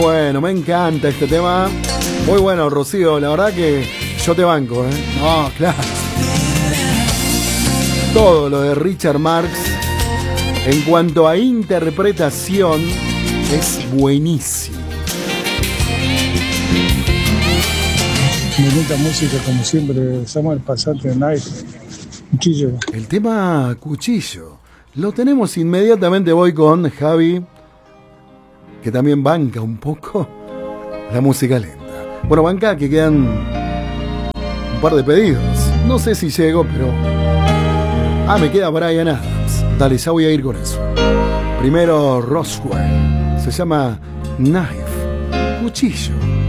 bueno, me encanta este tema. Muy bueno, Rocío, la verdad que yo te banco, ¿eh? No, claro. Todo lo de Richard Marx, en cuanto a interpretación, es buenísimo. Bonita música, como siempre, Samuel Pasante, Knife, Cuchillo. El tema Cuchillo lo tenemos inmediatamente. Voy con Javi, que también banca un poco la música lenta. Bueno, banca que quedan un par de pedidos. No sé si llego, pero... me queda Bryan Adams. Dale, ya voy a ir con eso. Primero Roswell. Se llama Knife, Cuchillo.